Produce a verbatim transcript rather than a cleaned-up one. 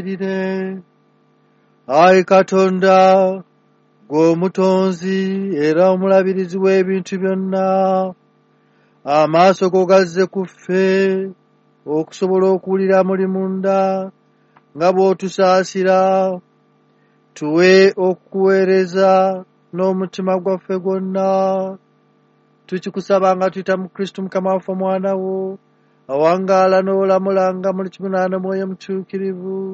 Ayi Katonda, gwe omutonzi era omulabirizi w'ebintu byonna, amaaso go gazze ku ffe okusobola okuwulira muli munda nga bw'otusaasira, tuwe okukuweereza n'omutima gwaffe gwonna. Tukikusaba nga tuyita mu Kristo Mukama waffe omwana wo, awangaala n'olamula nga muli kimu n'Omwoyo Mutuukirivu.